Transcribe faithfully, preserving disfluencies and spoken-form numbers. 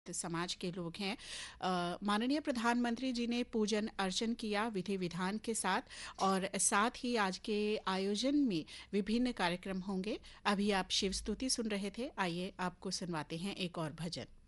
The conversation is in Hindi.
समाज के लोग हैं। अ, माननीय प्रधानमंत्री जी ने पूजन अर्चन किया विधि विधान के साथ, और साथ ही आज के आयोजन में विभिन्न कार्यक्रम होंगे। अभी आप शिव स्तुति सुन रहे थे, आइए आपको सुनवाते हैं एक और भजन।